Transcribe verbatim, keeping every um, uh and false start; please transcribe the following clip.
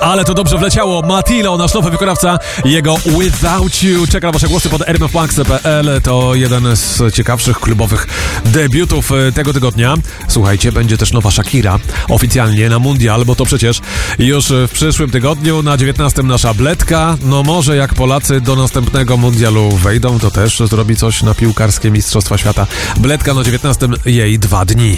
Ale to dobrze wleciało. Matilo, nasz nowy wykonawca, jego Without You. Czeka na wasze głosy pod r m f punks kropka p l. To jeden z ciekawszych klubowych debiutów tego tygodnia. Słuchajcie, będzie też nowa Shakira oficjalnie na mundial, bo to przecież już w przyszłym tygodniu na dziewiętnastym nasza Bledka. No może jak Polacy do następnego mundialu wejdą, to też zrobi coś na piłkarskie Mistrzostwa Świata. Bledka na dziewiętnastym jej dwa dni.